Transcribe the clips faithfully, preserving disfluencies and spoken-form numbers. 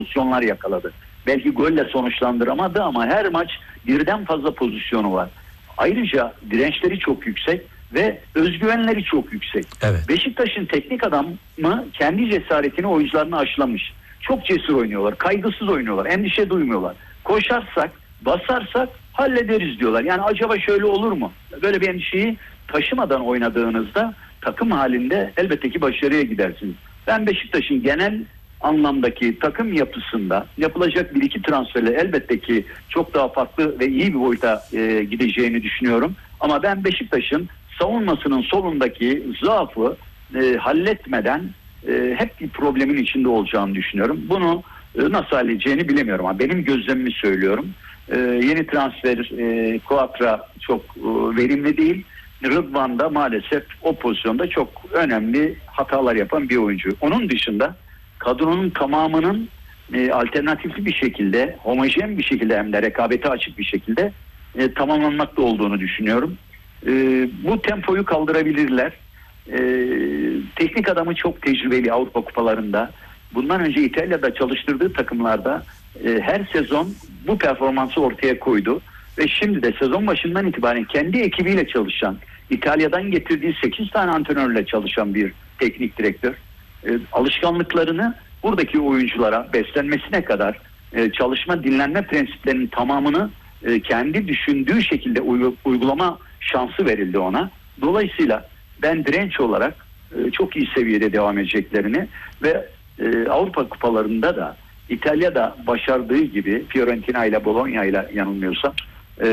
pozisyonlar yakaladı. Belki golle sonuçlandıramadı ama her maç birden fazla pozisyonu var. Ayrıca dirençleri çok yüksek ve özgüvenleri çok yüksek. Evet. Beşiktaş'ın teknik adamı kendi cesaretini oyuncularına aşılamış. Çok cesur oynuyorlar, kaygısız oynuyorlar, endişe duymuyorlar. Koşarsak, basarsak hallederiz diyorlar. Yani acaba şöyle olur mu? Böyle bir endişeyi taşımadan oynadığınızda takım halinde elbette ki başarıya gidersiniz. Ben Beşiktaş'ın genel anlamdaki takım yapısında yapılacak bir iki transferle elbette ki çok daha farklı ve iyi bir boyuta e, gideceğini düşünüyorum. Ama ben Beşiktaş'ın savunmasının solundaki zaafı e, halletmeden e, hep bir problemin içinde olacağını düşünüyorum. Bunu e, nasıl halledeceğini bilemiyorum ama benim gözlemimi söylüyorum. E, yeni transfer e, Coatra çok e, verimli değil. Rıdvan da maalesef o pozisyonda çok önemli hatalar yapan bir oyuncu. Onun dışında kadronun tamamının e, alternatifli bir şekilde, homojen bir şekilde hem de rekabete açık bir şekilde e, tamamlanmakta olduğunu düşünüyorum. E, bu tempoyu kaldırabilirler. E, teknik adamı çok tecrübeli Avrupa kupalarında. Bundan önce İtalya'da çalıştırdığı takımlarda e, her sezon bu performansı ortaya koydu. Ve şimdi de sezon başından itibaren kendi ekibiyle çalışan, İtalya'dan getirdiği sekiz tane antrenörle çalışan bir teknik direktör. E, alışkanlıklarını buradaki oyunculara beslenmesine kadar e, çalışma dinlenme prensiplerinin tamamını e, kendi düşündüğü şekilde uy- uygulama şansı verildi ona. Dolayısıyla ben direnç olarak e, çok iyi seviyede devam edeceklerini ve e, Avrupa kupalarında da İtalya'da başardığı gibi Fiorentina ile Bologna ile yanılmıyorsam e,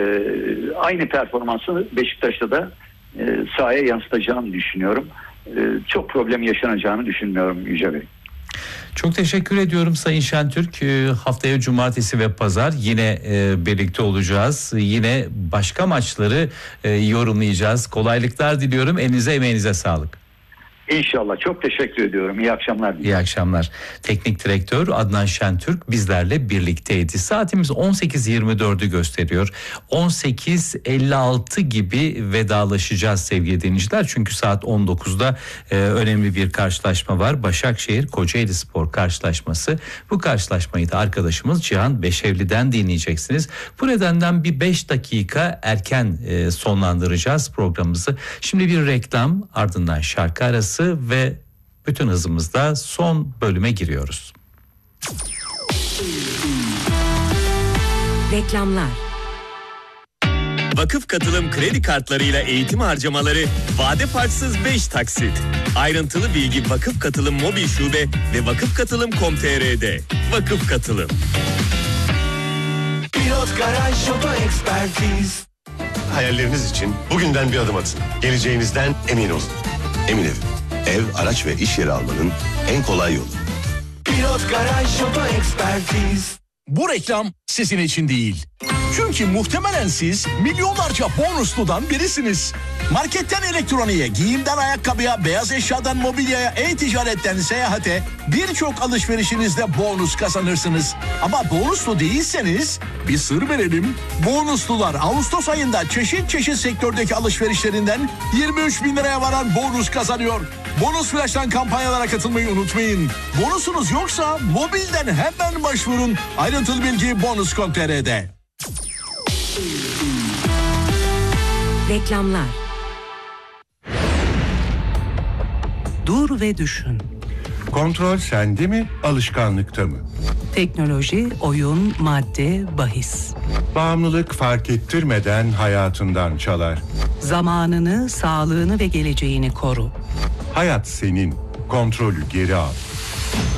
aynı performansı Beşiktaş'ta da e, sahaya yansıtacağını düşünüyorum. Çok problem yaşanacağını düşünmüyorum Yüce Bey. Çok teşekkür ediyorum Sayın Şentürk. Haftaya cumartesi ve pazar yine birlikte olacağız. Yine başka maçları yorumlayacağız. Kolaylıklar diliyorum. Elinize emeğinize sağlık. İnşallah. Çok teşekkür ediyorum. İyi akşamlar. İyi akşamlar. Teknik direktör Adnan Şentürk bizlerle birlikteydi. Saatimiz on sekiz yirmi dördü gösteriyor. on sekiz elli altı gibi vedalaşacağız sevgili dinleyiciler. Çünkü saat on dokuzda e, önemli bir karşılaşma var. Başakşehir Kocaelispor karşılaşması. Bu karşılaşmayı da arkadaşımız Cihan Beşevli'den dinleyeceksiniz. Bu nedenden bir beş dakika erken e, sonlandıracağız programımızı. Şimdi bir reklam, ardından şarkı arası ve bütün hızımızda son bölüme giriyoruz. Reklamlar. Vakıf Katılım kredi kartlarıyla eğitim harcamaları vade farksız beş taksit. Ayrıntılı bilgi Vakıf Katılım mobil şube ve vakıf katılım nokta com nokta tr'de. Vakıf Katılım. Pilot Garaj Oto Ekspertiz. Hayalleriniz için bugünden bir adım atın. Geleceğinizden emin olun. Emin Ev. Ev, araç ve iş yeri almanın en kolay yolu. Pilot Garaj Oto Ekspertiz. Bu reklam sizin için değil. Çünkü muhtemelen siz milyonlarca bonusludan birisiniz. Marketten elektroniğe, giyimden ayakkabıya, beyaz eşyadan mobilyaya, e-ticaretten seyahate birçok alışverişinizde bonus kazanırsınız. Ama bonuslu değilseniz bir sır verelim. Bonuslular Ağustos ayında çeşit çeşit sektördeki alışverişlerinden yirmi üç bin liraya varan bonus kazanıyor. Bonus Flash'tan kampanyalara katılmayı unutmayın. Bonusunuz yoksa mobilden hemen başvurun. Ayrıntılı bilgi bonus nokta com nokta tr'de. Reklamlar. Dur ve düşün. Kontrol sende mi, alışkanlıkta mı? Teknoloji, oyun, madde, bahis. Bağımlılık fark ettirmeden hayatından çalar. Zamanını, sağlığını ve geleceğini koru. Hayat senin, kontrolü geri al.